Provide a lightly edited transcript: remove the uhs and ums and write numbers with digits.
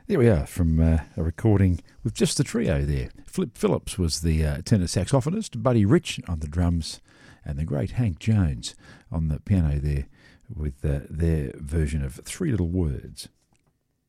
There we are from a recording with just the trio there. Flip Phillips was the tenor saxophonist, Buddy Rich on the drums, and the great Hank Jones on the piano there with their version of Three Little Words.